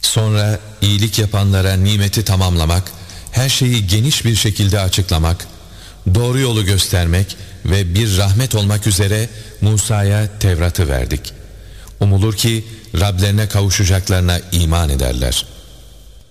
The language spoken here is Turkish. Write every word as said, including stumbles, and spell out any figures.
Sonra iyilik yapanlara nimeti tamamlamak, her şeyi geniş bir şekilde açıklamak, doğru yolu göstermek ve bir rahmet olmak üzere Musa'ya Tevrat'ı verdik. Umulur ki Rablerine kavuşacaklarına iman ederler.